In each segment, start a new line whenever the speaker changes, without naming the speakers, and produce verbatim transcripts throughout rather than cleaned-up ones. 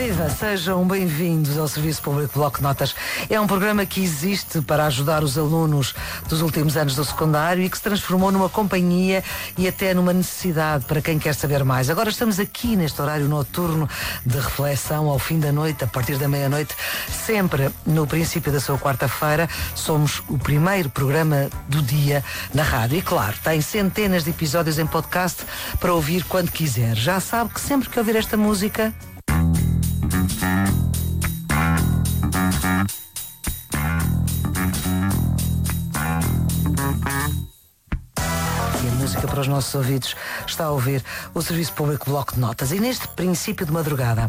Viva, sejam bem-vindos ao Serviço Público Bloco de Notas. É um programa que existe para ajudar os alunos dos últimos anos do secundário e que se transformou numa companhia e até numa necessidade para quem quer saber mais. Agora estamos aqui neste horário noturno de reflexão ao fim da noite, a partir da meia-noite, sempre no princípio da sua quarta-feira. Somos o primeiro programa do dia na rádio e, claro, tem centenas de episódios em podcast para ouvir quando quiser. Já sabe que sempre que ouvir esta música... E a música para os nossos ouvidos está a ouvir o Serviço Público Bloco de Notas. E neste princípio de madrugada...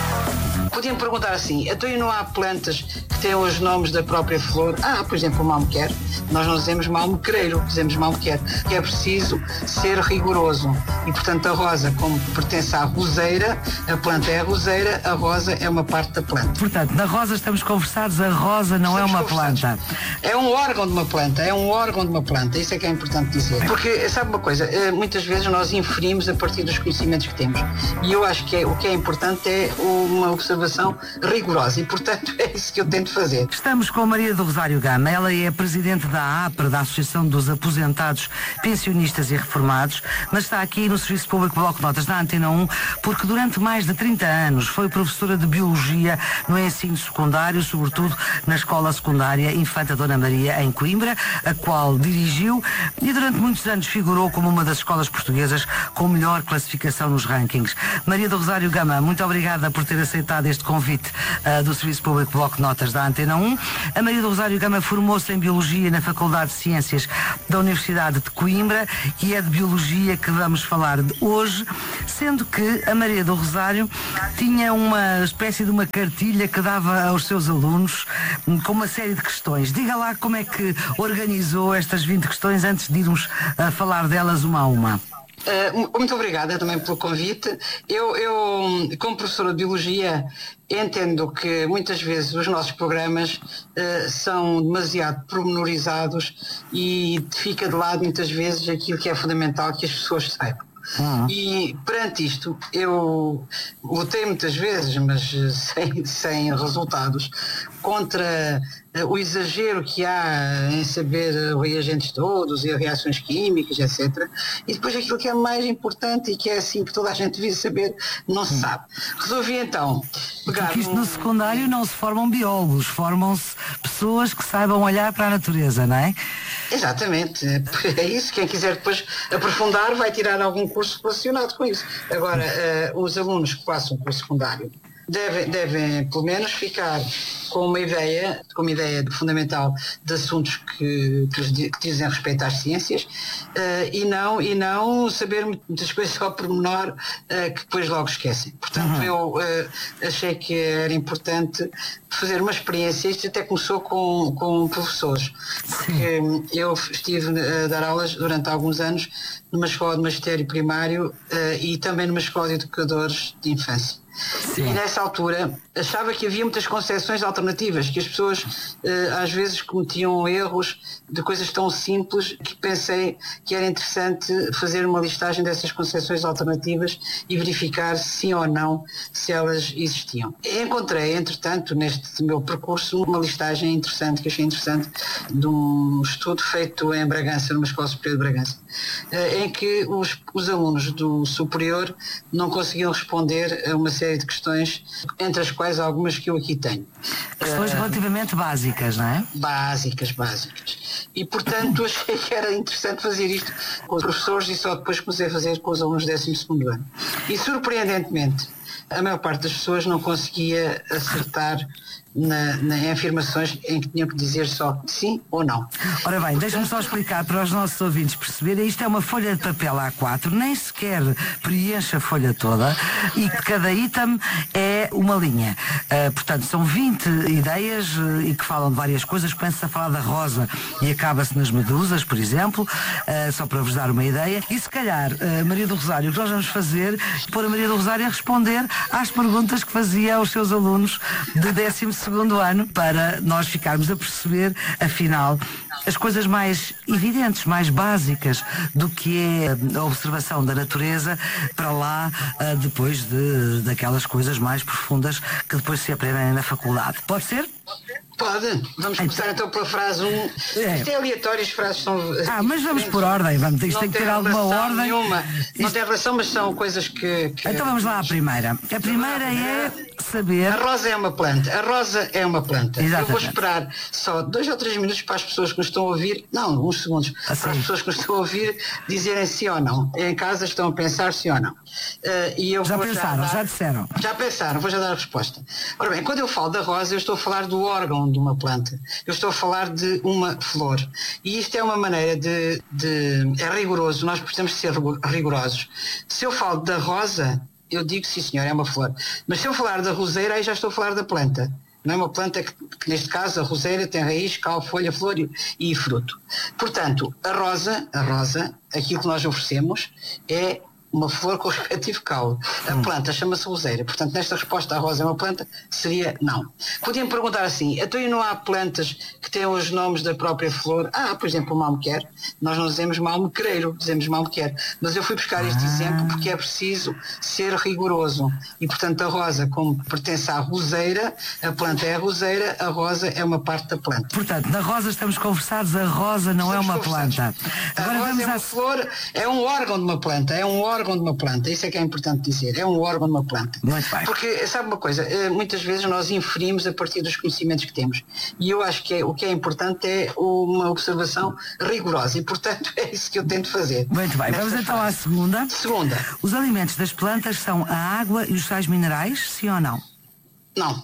Podiam perguntar assim, então e não há plantas que têm os nomes da própria flor? Ah, por exemplo, o malmequer. Nós não dizemos malmequereiro, dizemos malmequer. Que é preciso ser rigoroso. E, portanto, a rosa, como pertence à roseira, a planta é a roseira, a rosa é uma parte da planta.
Portanto, na rosa estamos conversados, a rosa não
estamos
é uma planta.
É um órgão de uma planta, é um órgão de uma planta. Isso é que é importante dizer. Porque, sabe uma coisa, muitas vezes nós inferimos a partir dos conhecimentos que temos. E eu acho que é, o que é importante é uma observação rigorosa e, portanto, é isso que eu tento fazer.
Estamos com a Maria do Rosário Gama. Ela é presidente da A P R E, da Associação dos Aposentados, Pensionistas e Reformados, mas está aqui no Serviço Público Bloco de Notas da Antena um, porque durante mais de trinta anos foi professora de Biologia no ensino secundário, sobretudo na Escola Secundária Infanta Dona Maria, em Coimbra, a qual dirigiu, e durante muitos anos figurou como uma das escolas portuguesas com melhor classificação nos rankings. Maria do Rosário Gama, muito obrigada por ter aceitado este convite uh, do Serviço Público Bloco de Notas da Antena um. A Maria do Rosário Gama formou-se em Biologia na Faculdade de Ciências da Universidade de Coimbra e é de Biologia que vamos falar de hoje, sendo que a Maria do Rosário tinha uma espécie de uma cartilha que dava aos seus alunos um, com uma série de questões. Diga lá como é que organizou estas vinte questões antes de irmos a falar delas uma a uma.
Uh, muito obrigada também pelo convite. Eu, eu, como professora de Biologia, entendo que muitas vezes os nossos programas uh, são demasiado pormenorizados e fica de lado muitas vezes aquilo que é fundamental que as pessoas saibam. Ah. E perante isto eu lutei muitas vezes, mas sem, sem resultados, contra uh, o exagero que há em saber uh, reagentes todos e reações químicas, etcétera. E depois aquilo que é mais importante e que é assim que toda a gente devia saber, não se sabe. Resolvi então pegar...
Porque isto
um...
no secundário não se formam biólogos, formam-se pessoas que saibam olhar para a natureza, não é?
Exatamente, é isso. Quem quiser depois aprofundar vai tirar algum curso relacionado com isso. Agora, uh, os alunos que passam pelo secundário devem, devem pelo menos ficar com uma ideia, com uma ideia fundamental de assuntos que, que, que dizem respeito às ciências uh, e, não, e não saber muitas coisas ao pormenor uh, que depois logo esquecem. Portanto, uhum. eu uh, achei que era importante fazer uma experiência. Isto até começou com, com professores, porque Sim. eu estive a dar aulas durante alguns anos numa escola de magistério primário uh, e também numa escola de educadores de infância. Sim. E nessa altura achava que havia muitas concepções alternativas, que as pessoas uh, às vezes cometiam erros de coisas tão simples que pensei que era interessante fazer uma listagem dessas concepções alternativas e verificar se sim ou não se elas existiam. Encontrei, entretanto, neste meu percurso, uma listagem interessante, que achei interessante, de um estudo feito em Bragança, numa escola superior de Bragança, uh, em que os, os alunos do superior não conseguiam responder a uma série de questões, entre as quais algumas que eu aqui tenho.
Questões uh, relativamente básicas, não é?
Básicas, básicas. E, portanto, achei que era interessante fazer isto com os professores e só depois comecei a fazer com os alunos do décimo segundo ano. E, surpreendentemente, a maior parte das pessoas não conseguia acertar Na, na, em afirmações em que tinham que dizer só sim ou não.
Ora bem, deixa-me só explicar para os nossos ouvintes perceberem. Isto é uma folha de papel A quatro, nem sequer preenche a folha toda e cada item é uma linha. Uh, portanto, são vinte ideias uh, e que falam de várias coisas. Começa a falar da rosa e acaba-se nas medusas, por exemplo, uh, só para vos dar uma ideia. E se calhar, uh, Maria do Rosário, o que nós vamos fazer é pôr a Maria do Rosário a responder às perguntas que fazia aos seus alunos de décimo segundo ano, para nós ficarmos a perceber, afinal, as coisas mais evidentes, mais básicas do que é a observação da natureza, para lá depois de, daquelas coisas mais profundas profundas que depois se aprendem na faculdade. Pode ser?
Pode. Vamos começar então pela frase um.
É.
Isto é aleatório, as frases são.
Ah, mas vamos por ordem. Vamos, isto
não
tem que
tem
ter alguma ordem.
Nenhuma.
Isto...
Não tem relação, mas são coisas que. que...
Então vamos lá à primeira. A primeira é saber.
A rosa é uma planta. A rosa é uma planta.
Exatamente.
Eu vou esperar só dois ou três minutos para as pessoas que nos estão a ouvir. Não, uns segundos.
Assim.
Para as pessoas que nos estão a ouvir dizerem sim ou não. Em casa estão a pensar sim ou não. Uh, e eu
já
vou
pensaram,
já, dar...
já disseram.
Já pensaram, vou já dar a resposta. Ora bem, quando eu falo da rosa, eu estou a falar do órgão de uma planta. Eu estou a falar de uma flor. E isto é uma maneira de, de... é rigoroso, nós precisamos ser rigorosos. Se eu falo da rosa, eu digo sim senhor, é uma flor. Mas se eu falar da roseira, aí já estou a falar da planta. Não é uma planta que, que neste caso, a roseira tem raiz, cal, folha, flor e, e fruto. Portanto, a rosa, a rosa, aquilo que nós oferecemos é uma flor com o respectivo caule. A planta chama-se roseira. Portanto, nesta resposta, a rosa é uma planta, seria não. Podiam perguntar assim, então e não há plantas que tenham os nomes da própria flor? Ah, por exemplo, o malmequer. Nós não dizemos malmequereiro, dizemos malmequer. Mas eu fui buscar este ah. exemplo porque é preciso ser rigoroso. E, portanto, a rosa, como pertence à roseira, a planta é a roseira, a rosa é uma parte da planta.
Portanto, na rosa estamos conversados, a rosa não estamos é uma planta.
Agora a rosa vamos é uma a... flor, é um órgão de uma planta, é um órgão órgão de uma planta, isso é que é importante dizer, é um órgão de uma planta.
Muito bem.
Porque, sabe uma coisa, muitas vezes nós inferimos a partir dos conhecimentos que temos, e eu acho que é, o que é importante é uma observação rigorosa, e portanto é isso que eu tento fazer.
Muito bem, vamos então fase. à segunda.
Segunda.
Os alimentos das plantas são a água e os sais minerais, sim ou não?
Não.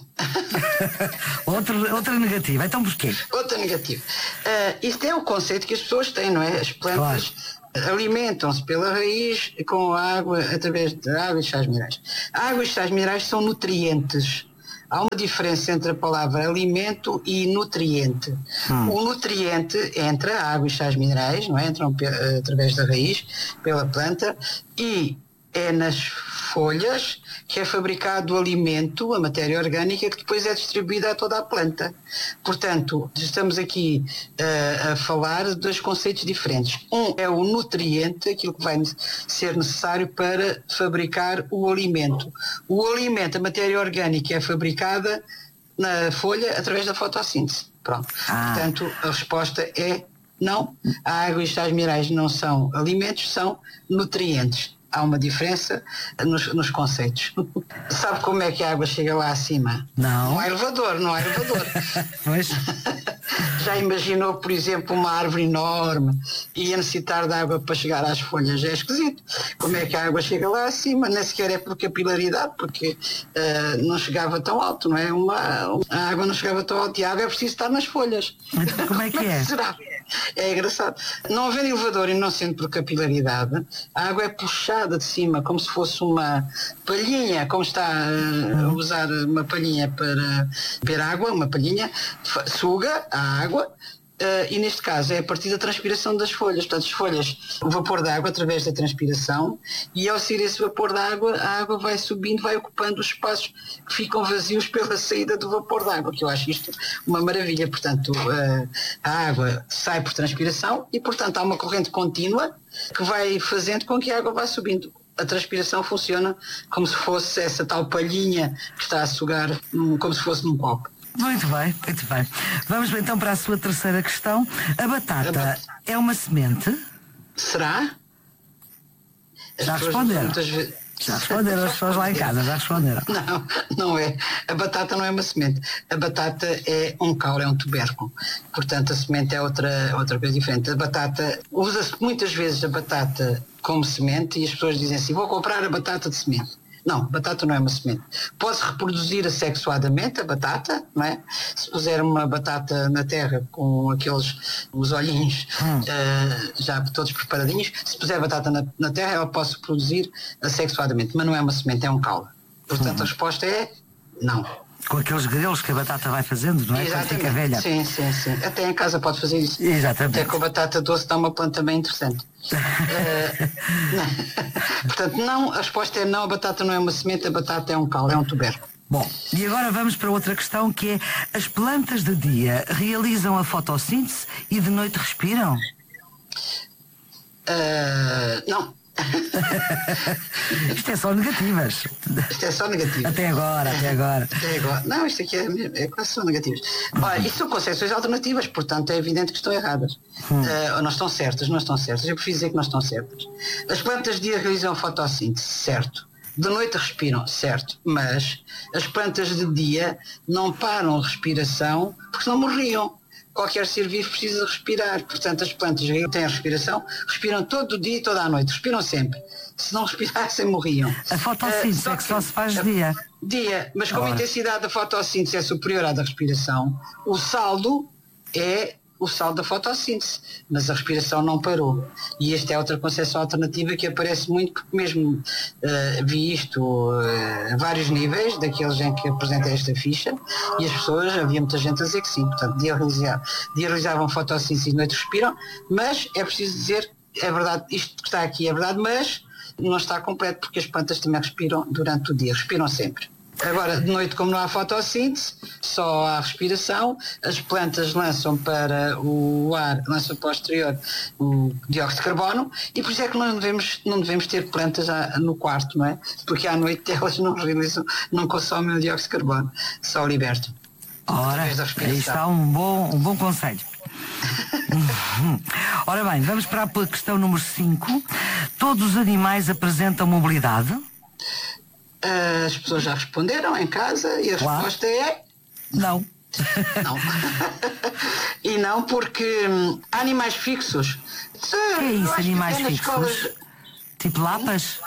outra, outra negativa, então porquê?
Outra negativa. Uh, isto é o conceito que as pessoas têm, não é? As plantas... Claro. Alimentam-se pela raiz com água, através de água e sais minerais. A água e sais minerais são nutrientes. Há uma diferença entre a palavra alimento e nutriente. Hum. O nutriente entra, a água e sais minerais, não é? Entram através da raiz, pela planta, e é nas folhas que é fabricado o alimento, a matéria orgânica, que depois é distribuída a toda a planta. Portanto, estamos aqui uh, a falar de dois conceitos diferentes. Um é o nutriente, aquilo que vai ser necessário para fabricar o alimento. O alimento, a matéria orgânica, é fabricada na folha através da fotossíntese. Pronto. Ah. Portanto, a resposta é não. A água e os sais minerais não são alimentos, são nutrientes. Há uma diferença nos, nos conceitos. Sabe como é que a água chega lá acima?
Não.
Não há elevador, não há elevador.
Pois.
Já imaginou, por exemplo, uma árvore enorme e a necessitar de água para chegar às folhas? É esquisito. Como é que a água chega lá acima? Nem sequer é por capilaridade, porque uh, não chegava tão alto, não é? Uma, a água não chegava tão alto e a água é preciso estar nas folhas.
Então, como é que é?
Será? É engraçado. Não havendo elevador e não sendo por capilaridade, a água é puxada de cima, como se fosse uma palhinha, como está a usar uma palhinha para beber água, uma palhinha, suga a água. Uh, e neste caso é a partir da transpiração das folhas. Portanto, as folhas, o vapor da água através da transpiração, e ao sair esse vapor da água, a água vai subindo, vai ocupando os espaços que ficam vazios pela saída do vapor da água, que eu acho isto uma maravilha. Portanto, uh, a água sai por transpiração e, portanto, há uma corrente contínua que vai fazendo com que a água vá subindo. A transpiração funciona como se fosse essa tal palhinha que está a sugar, um, como se fosse num copo.
Muito bem, muito bem. Vamos então para a sua terceira questão. A batata, a batata. é uma semente?
Será?
As já responderam. Vezes... Já responderam as pessoas lá em casa, já responderam.
Não, não é. A batata não é uma semente. A batata é um caule, é um tubérculo. Portanto, a semente é outra, outra coisa diferente. A batata, usa-se muitas vezes a batata como semente e as pessoas dizem assim, vou comprar a batata de semente. Não, batata não é uma semente. Pode-se reproduzir assexuadamente a batata, não é? Se puser uma batata na terra com aqueles, os olhinhos hum. uh, já todos preparadinhos, se puser batata na, na terra, ela pode se produzir assexuadamente, mas não é uma semente, é um caule. Portanto, hum. a resposta é não.
Com aqueles grelos que a batata vai fazendo, não é?
Exatamente.
Quando fica velha.
Sim, sim, sim. Até em casa pode fazer isso.
Exatamente.
Até com a batata doce dá uma planta bem interessante. uh, não. Portanto, não, a resposta é não, a batata não é uma semente, a batata é um caule, é um tubérculo.
Bom, e agora vamos para outra questão, que é, as plantas de dia realizam a fotossíntese e de noite respiram?
Uh, não.
Isto é só negativas.
Isto é só negativas.
Até agora, até agora.
Até agora. Não, isto aqui é, é quase só negativas. Olha, isto são concepções alternativas, portanto é evidente que estão erradas. Hum. Uh, não estão certas, não estão certas. Eu prefiro dizer que não estão certas. As plantas de dia realizam fotossíntese, certo. De noite respiram, certo. Mas as plantas de dia não param a respiração porque senão morriam. Qualquer ser vivo precisa respirar. Portanto, as plantas que têm a respiração respiram todo o dia e toda a noite. Respiram sempre. Se não respirassem, morriam.
A fotossíntese uh, é que só se faz dia.
Dia. Mas como a intensidade da fotossíntese é superior à da respiração, o saldo é o saldo da fotossíntese. Mas a respiração não parou. E esta é outra concepção alternativa que aparece muito, porque mesmo uh, vi isto uh, a vários níveis, daqueles em que apresenta esta ficha, e as pessoas, havia muita gente a dizer que sim. Portanto, dia realizavam, dia realizavam fotossíntese e de noite respiram, mas é preciso dizer, é verdade, isto que está aqui é verdade, mas não está completo, porque as plantas também respiram durante o dia, respiram sempre. Agora, de noite, como não há fotossíntese, só há respiração, as plantas lançam para o ar, lançam para o exterior o dióxido de carbono, e por isso é que não devemos, não devemos ter plantas no quarto, não é? Porque à noite elas não realizam, não consomem o dióxido de carbono, só libertam.
Ora, aí está um bom, um bom conselho. Ora bem, vamos para a questão número cinco. Todos os animais apresentam mobilidade?
As pessoas já responderam em casa e a claro. Resposta é...
Não.
Não. E não porque hum, há animais fixos.
O que é isso, animais fixos? Escolas... Tipo lapas?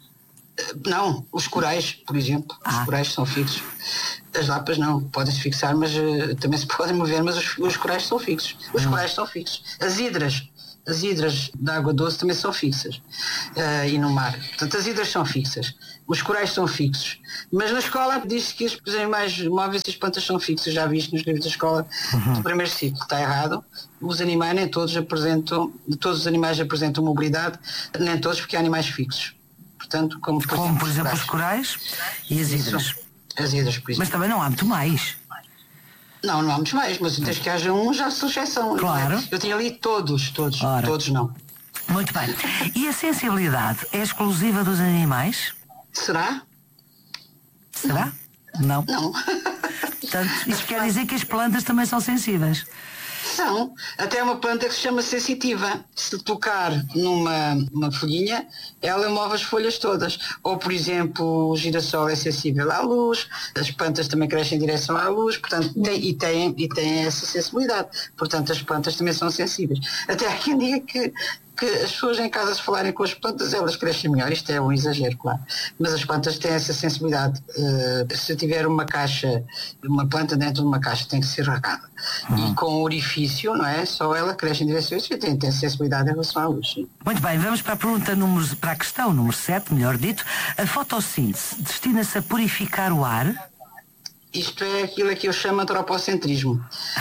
Não, os corais, por exemplo. Ah. Os corais são fixos. As lapas não, podem-se fixar, mas uh, também se podem mover, mas os, os corais são fixos. Os hum. corais são fixos. As hidras, as hidras de água doce também são fixas. Uh, e no mar. Portanto, as hidras são fixas. Os corais são fixos. Mas na escola diz-se que os animais móveis e as plantas são fixos. Já viste nos livros da escola uhum. do primeiro ciclo. Está errado. Os animais nem todos apresentam, todos os animais apresentam mobilidade, nem todos, porque há animais fixos. Portanto, como por,
como,
exemplo,
por exemplo os corais e as hidras.
As hidras, por exemplo.
Mas também não há muito mais.
Não, não há muitos mais, mas desde que haja um já são exceção.
Claro.
Eu tinha ali todos, todos, Ora. todos não.
Muito bem. E a sensibilidade é exclusiva dos animais?
Será?
Será? Não.
Não.
Portanto, isso quer dizer que as plantas também são sensíveis.
São. Até uma planta que se chama sensitiva. Se tocar numa uma folhinha, ela move as folhas todas. Ou, por exemplo, o girassol é sensível à luz, as plantas também crescem em direção à luz, portanto, tem, e, têm, e têm essa sensibilidade. Portanto, as plantas também são sensíveis. Até há quem diga que que as pessoas em casa, se falarem com as plantas, elas crescem melhor. Isto é um exagero, claro. Mas as plantas têm essa sensibilidade. Uh, se tiver uma caixa, uma planta dentro de uma caixa, tem que ser regada. Uhum. E com orifício, não é? Só ela cresce em direção a isso e tem, tem sensibilidade em relação à luz. Sim.
Muito bem, vamos para a pergunta número, para a questão número sete, melhor dito. A fotossíntese destina-se a purificar o ar?
Isto é aquilo que eu chamo de antropocentrismo.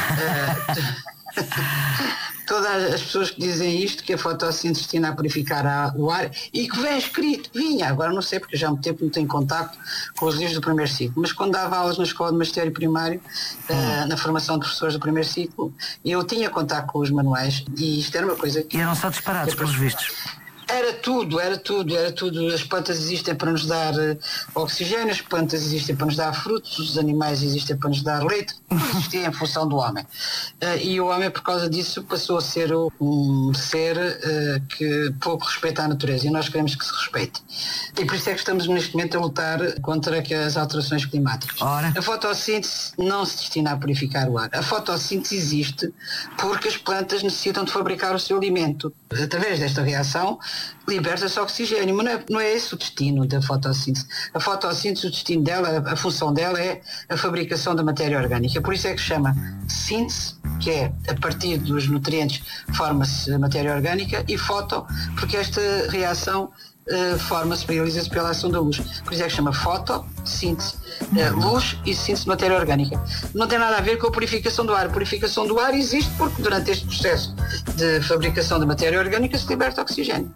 uh, Todas as pessoas que dizem isto, que a fotossíntese destina a purificar a, o ar, e que vem escrito, vinha, agora não sei porque já há muito tempo não tenho contacto com os livros do primeiro ciclo, mas quando dava aulas na escola de magistério primário, hum. uh, na formação de professores do primeiro ciclo, eu tinha contacto com os manuais e isto era uma coisa que...
E eram só disparados pelos vistos.
Era tudo, era tudo, era tudo. As plantas existem para nos dar uh, oxigênio, as plantas existem para nos dar frutos, os animais existem para nos dar leite, tudo existia em função do homem. Uh, e o homem, por causa disso, passou a ser um ser uh, que pouco respeita a natureza, e nós queremos que se respeite. E por isso é que estamos neste momento a lutar contra as alterações climáticas.
Ora.
A fotossíntese não se destina a purificar o ar. A fotossíntese existe porque as plantas necessitam de fabricar o seu alimento. Através desta reação, liberta-se oxigênio, mas não é, não é esse o destino da fotossíntese. A fotossíntese, o destino dela, a função dela é a fabricação da matéria orgânica. Por isso é que se chama síntese, que é a partir dos nutrientes forma-se a matéria orgânica, e foto, porque esta reação uh, forma-se, realiza-se pela ação da luz. Por isso é que se chama fotossíntese. Uh, luz e síntese de matéria orgânica. Não tem nada a ver com a purificação do ar. A purificação do ar existe porque durante este processo de fabricação da matéria orgânica se liberta oxigênio.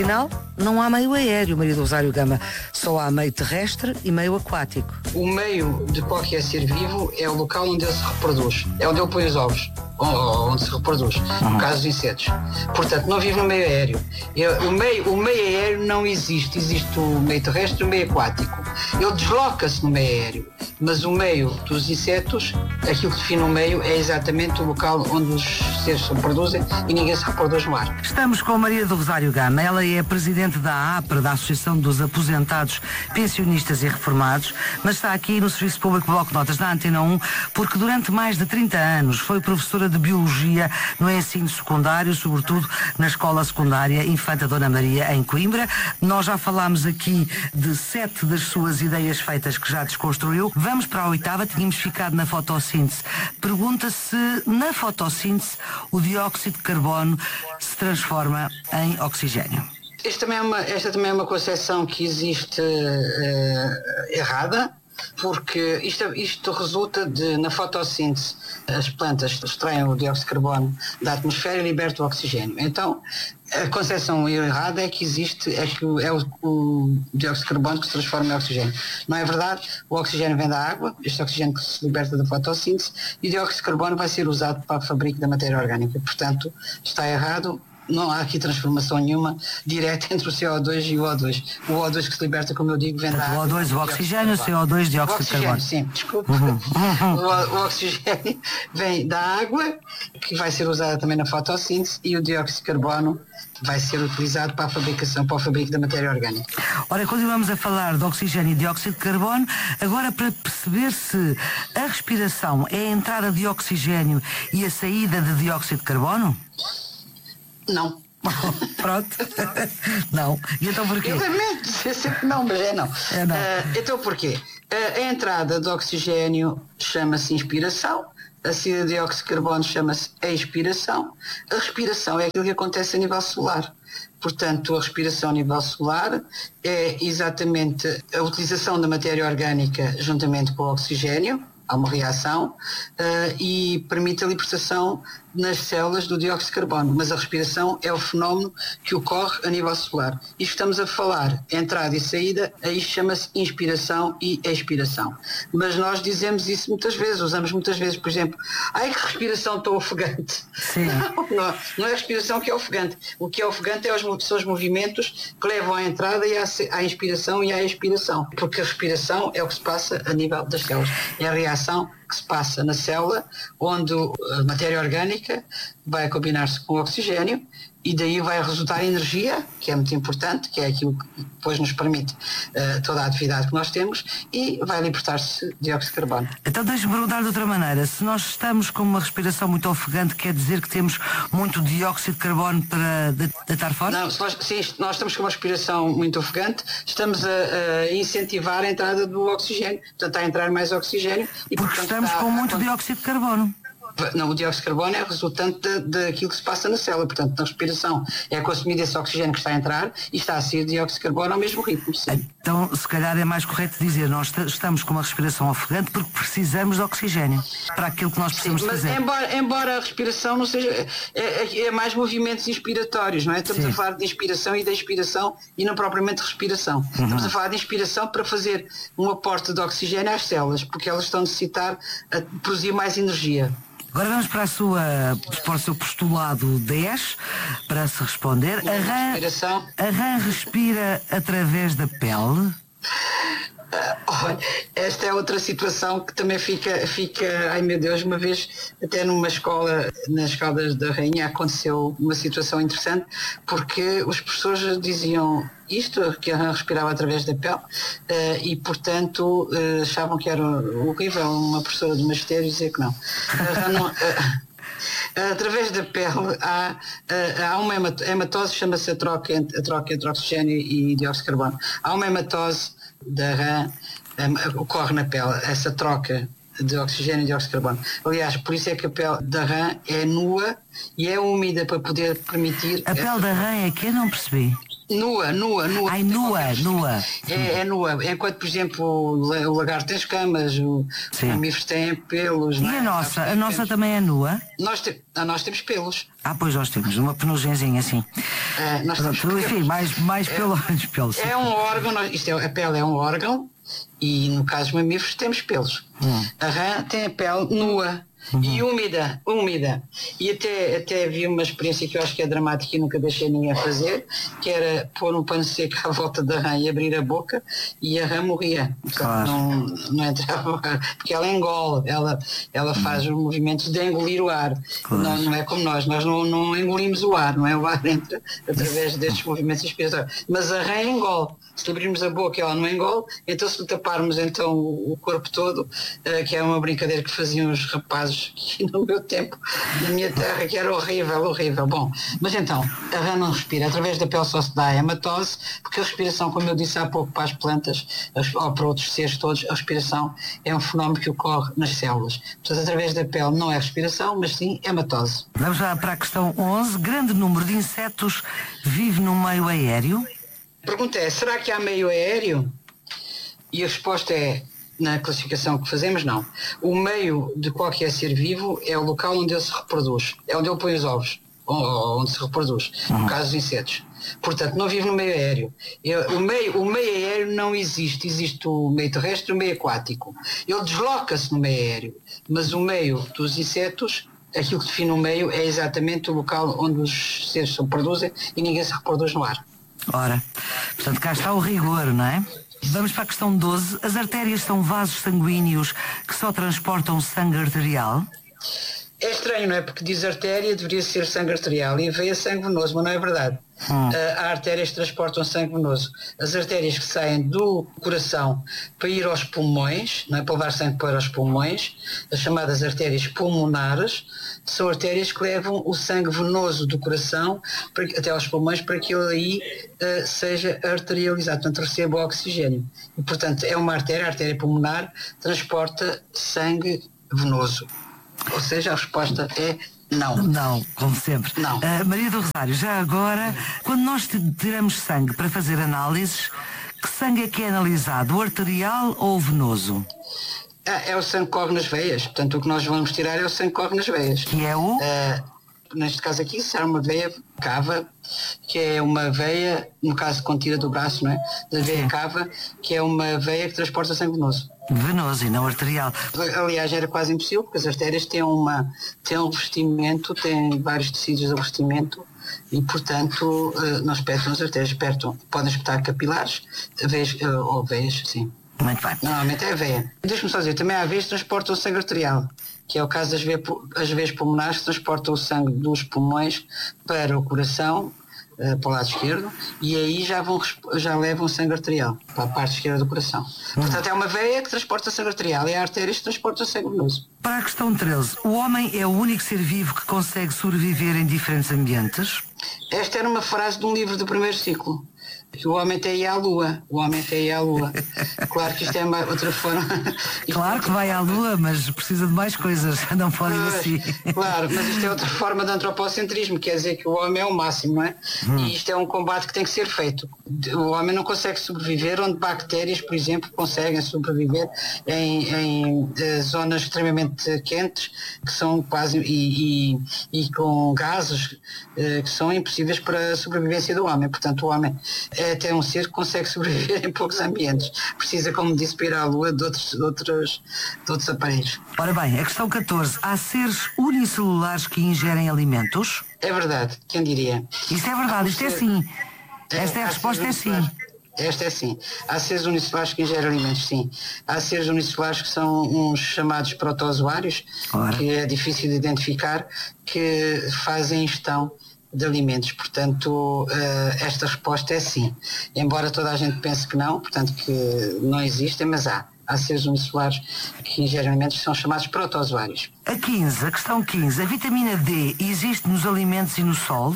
Afinal, não há meio aéreo, Maria do Rosário Gama. Só há meio terrestre e meio aquático.
O meio de qualquer ser vivo é o local onde ele se reproduz. É onde ele põe os ovos. Onde se reproduz, uhum. No caso dos insetos. Portanto, não vive no meio aéreo. O meio, o meio aéreo não existe. Existe o meio terrestre e o meio aquático. Ele desloca-se no meio aéreo. Mas o meio dos insetos, aquilo que define o meio é exatamente o local onde os seres se reproduzem e ninguém se reproduz no ar.
Estamos com Maria do Rosário Gama. Ela é presidente da APRE, da Associação dos Aposentados, Pensionistas e Reformados, mas está aqui no Serviço Público Bloco de Notas da Antena um, porque durante mais de trinta anos foi professora de Biologia no ensino secundário, sobretudo na Escola Secundária Infanta Dona Maria, em Coimbra. Nós já falámos aqui de sete das suas ideias feitas que já desconstruiu. Vamos para a oitava, tínhamos ficado na fotossíntese. Pergunta se na fotossíntese o dióxido de carbono se transforma em oxigênio.
Esta também é uma, esta também é uma concepção que existe uh, errada. Porque isto, isto resulta de, na fotossíntese, as plantas extraem o dióxido de carbono da atmosfera e libertam o oxigênio. Então, a concepção errada é que existe, é que é o, o dióxido de carbono que se transforma em oxigênio. Não é verdade, o oxigênio vem da água, este oxigênio que se liberta da fotossíntese, e o dióxido de carbono vai ser usado para a fabrico da matéria orgânica. Portanto, está errado. Não há aqui transformação nenhuma direta entre o C O dois e o O dois. O O dois que se liberta, como eu digo, vem da água.
O O dois, o oxigênio, o C O dois, dióxido de carbono.
Sim, desculpa. Uhum. Uhum. O, o oxigênio vem da água, que vai ser usada também na fotossíntese, e o dióxido de carbono vai ser utilizado para a fabricação, para o fabrico da matéria orgânica.
Ora, continuamos a falar de oxigênio e dióxido de carbono, agora para perceber se a respiração é a entrada de oxigênio e a saída de dióxido de carbono?
Não.
Pronto. Não. E então porquê?
Eu lamento dizer sempre não, mas é não.
É não.
Uh, então porquê? Uh, a entrada de oxigênio chama-se inspiração, a saída de dióxido de carbono chama-se expiração. A respiração é aquilo que acontece a nível solar. Portanto, a respiração a nível solar é exatamente a utilização da matéria orgânica juntamente com o oxigênio. Há uma reação uh, e permite a libertação nas células do dióxido de carbono, mas a respiração é o fenómeno que ocorre a nível solar. Isto estamos a falar, entrada e saída, aí chama-se inspiração e expiração. Mas nós dizemos isso muitas vezes, usamos muitas vezes, por exemplo, ai que respiração tão ofegante.
Sim.
Não, não, não é a respiração que é ofegante. O que é ofegante é os, são os movimentos que levam à entrada e à, à inspiração e à expiração, porque a respiração é o que se passa a nível das células. É a reação que se passa na célula, onde a matéria orgânica vai combinar-se com o oxigênio e daí vai resultar energia, que é muito importante, que é aquilo que depois nos permite uh, toda a atividade que nós temos, e vai libertar-se dióxido de carbono.
Então deixe-me perguntar de outra maneira, se nós estamos com uma respiração muito ofegante, quer dizer que temos muito dióxido de carbono para deitar fora?
Não, se nós, sim, nós estamos com uma respiração muito ofegante, estamos a, a incentivar a entrada do oxigênio, portanto a entrar mais oxigênio.
E, Porque portanto, estamos com muito a... dióxido de carbono.
Não, o dióxido de carbono é resultante daquilo que se passa na célula, portanto na respiração é consumido esse oxigênio que está a entrar e está a sair dióxido de carbono ao mesmo ritmo. Sim.
Então se calhar é mais correto dizer, nós estamos com uma respiração ofegante porque precisamos de oxigênio para aquilo que nós precisamos
Sim, mas
fazer.
Embora, embora a respiração não seja, é, é mais movimentos inspiratórios, não é? Estamos Sim. a falar de inspiração e de expiração e não propriamente respiração. Uhum. Estamos a falar de inspiração para fazer um aporte de oxigênio às células, porque elas estão a necessitar a produzir mais energia.
Agora vamos para, a sua, para o seu postulado dez, para se responder. A rã, a rã respira através da pele?
Uh, esta é outra situação que também fica, fica, ai meu Deus, uma vez até numa escola, nas escolas da Rainha, aconteceu uma situação interessante, porque os professores diziam isto, que a rã respirava através da pele, uh, e portanto uh, achavam que era horrível uma professora de magistério dizer que não. A rã não uh, através da pele há, há uma hematose, chama-se a troca, a troca entre oxigênio e dióxido de carbono. Há uma hematose da rã, um, ocorre na pele, essa troca de oxigênio e dióxido de carbono. Aliás, por isso é que a pele da rã é nua e é úmida para poder permitir...
A pele da rã é que eu não percebi.
Nua, nua, nua.
Ai, nua, nua.
É, é nua. Enquanto, por exemplo, o lagarto tem escamas, o mamíferos têm pelos.
E
não é?
a nossa? A nossa
pelos.
Também é nua?
Nós, te... ah, nós temos pelos.
Ah, pois nós temos, uma penugenzinha assim.
É, nós
Pronto,
temos
enfim, mais, mais
é,
pelo, menos pelos.
É um órgão, nós, isto é, a pele é um órgão e no caso dos mamíferos temos pelos. Hum. A rã tem a pele nua. Uhum. E úmida, úmida. E até, até vi uma experiência que eu acho que é dramática e nunca deixei ninguém fazer, que era pôr um pano seco à volta da rã e abrir a boca e a rã morria.
Claro.
Não, não entrava, porque ela engole, ela, ela faz uhum. os movimentos de engolir o ar. Claro. Não, não é como nós, nós não, não engolimos o ar, não é? O ar entra através destes movimentos respiratórios. Mas a rã engole. Se abrirmos a boca ela não engole, então se taparmos então o, o corpo todo, uh, que é uma brincadeira que faziam os rapazes aqui no meu tempo, na minha terra, que era horrível, horrível. Bom, mas então, a rã não respira, através da pele só se dá a hematose, porque a respiração, como eu disse há pouco, para as plantas, ou para outros seres todos, a respiração é um fenómeno que ocorre nas células. Portanto, através da pele não é respiração, mas sim hematose.
Vamos lá para a questão onze. Grande número de insetos vive no meio aéreo?
A pergunta é, será que há meio aéreo? E a resposta é, na classificação que fazemos, não. O meio de qualquer ser vivo é o local onde ele se reproduz, é onde ele põe os ovos, ou onde se reproduz, uhum. no caso dos insetos. Portanto, não vive no meio aéreo. O meio, o meio aéreo não existe, existe o meio terrestre e o meio aquático. Ele desloca-se no meio aéreo, mas o meio dos insetos, aquilo que define o meio é exatamente o local onde os seres se reproduzem e ninguém se reproduz no ar.
Ora, portanto cá está o rigor, não é? Vamos para a questão doze. As artérias são vasos sanguíneos que só transportam sangue arterial?
É estranho, não é? Porque diz artéria, deveria ser sangue arterial e veio sangue venoso, mas não é verdade. Hum. Uh, há artérias que transportam sangue venoso. As artérias que saem do coração para ir aos pulmões, não é? Para levar sangue para os pulmões, as chamadas artérias pulmonares, são artérias que levam o sangue venoso do coração para, até aos pulmões para que ele aí uh, seja arterializado, portanto receba o oxigênio. E, portanto, é uma artéria, a artéria pulmonar transporta sangue venoso. Ou seja, a resposta é não.
Não, como sempre.
Não.
Uh, Maria do Rosário, já agora, quando nós tiramos sangue para fazer análises, que sangue é que é analisado? O arterial ou o venoso?
Ah, é o sangue que corre nas veias. Portanto, o que nós vamos tirar é o sangue que corre nas veias.
Que é o?
Uh, neste caso aqui, será uma veia cava, que é uma veia, no caso quando tira do braço, não é? Da veia Sim. cava, que é uma veia que transporta sangue venoso.
Venoso e não arterial.
Aliás, era quase impossível, porque as artérias têm, uma, têm um revestimento, têm vários tecidos de revestimento e, portanto, não espetam as artérias, espetam, podem espetar capilares, veias, ou veias, sim.
Muito bem.
Normalmente é a veia. Deixa-me só dizer, também há veias que transportam o sangue arterial, que é o caso das veias, as veias pulmonares que transportam o sangue dos pulmões para o coração, uh, para o lado esquerdo, e aí já, vão, já levam sangue arterial para a parte esquerda do coração. Hum. Portanto, é uma veia que transporta sangue arterial e há artérias que transportam sangue venoso.
Para a questão treze, o homem é o único ser vivo que consegue sobreviver em diferentes ambientes?
Esta era uma frase de um livro do primeiro ciclo. Que o homem tem ir à lua, o homem tem ir à lua. Claro que isto é uma outra forma.
Claro que vai à lua, mas precisa de mais coisas, não pode ir assim.
Claro, mas isto é outra forma de antropocentrismo, quer dizer que o homem é o máximo, não é? Hum. E isto é um combate que tem que ser feito. O homem não consegue sobreviver onde bactérias, por exemplo, conseguem sobreviver em, em uh, zonas extremamente quentes, que são quase, e, e, e com gases uh, que são impossíveis para a sobrevivência do homem. Portanto, o homem é até um ser que consegue sobreviver em poucos ambientes. Precisa, como disse, para ir à lua de outros, de outros, de outros aparelhos.
Ora bem, a questão catorze. Há seres unicelulares que ingerem alimentos?
É verdade, quem diria?
Isso é verdade, isto é sim. Esta é a resposta, é sim.
Esta é sim. Há seres unicelulares que ingerem alimentos, sim. Há seres unicelulares que são uns chamados protozoários, Ora. que é difícil de identificar, que fazem ingestão de alimentos. Portanto, uh, esta resposta é sim. Embora toda a gente pense que não, portanto que não existem, mas há. Há seres unicelulares que ingerem alimentos que são chamados protozoários.
A quinze, a questão quinze. A vitamina D existe nos alimentos e no sol?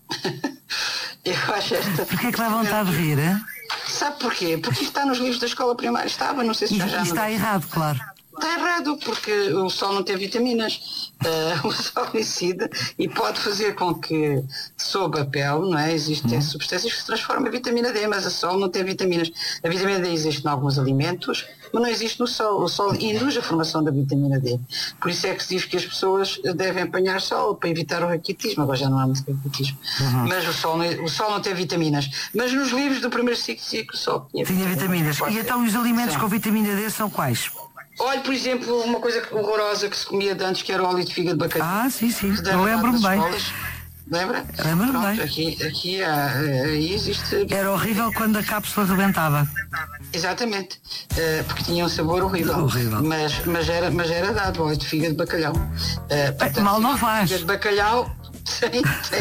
Eu acho esta...
Porquê é que dá vontade de rir, hein?
Sabe porquê? Porque está nos livros da escola primária. Estava, não sei se já já...
Está no... errado, claro.
Está errado, porque o sol não tem vitaminas, uh, o sol incide e pode fazer com que, se sob a pele, não é? Existem substâncias que se transformam em vitamina D, mas o sol não tem vitaminas. A vitamina D existe em alguns alimentos, mas não existe no sol. O sol induz a formação da vitamina D. Por isso é que se diz que as pessoas devem apanhar sol para evitar o raquitismo. Agora já não há muito raquitismo. Uhum. Mas o sol, não, o sol não tem vitaminas. Mas nos livros do primeiro ciclo, ciclo o sol tinha,
tinha vitaminas. vitaminas. E então os alimentos Sim. com vitamina D são quais?
Olha, por exemplo, uma coisa horrorosa que se comia de antes, que era óleo de fígado de bacalhau.
Ah, sim, sim. Eu lembro-me bem.
Lembra?
Lembro-me bem.
Aqui, aqui há, aí existe...
Era horrível quando a cápsula rebentava.
Exatamente. Uh, porque tinha um sabor horrível.
horrível.
Mas, mas, era, mas era dado óleo de fígado de bacalhau. Uh, portanto,
Mal não faz.
Fígado de bacalhau... Sem, sem